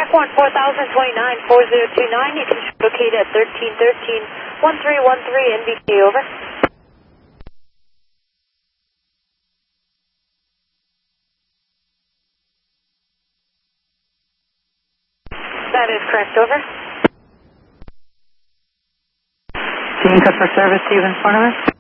1 4029 4029. You can locate at 1313 1313 NBK, over. That is correct, over. Team cut for service, Steve in front of us.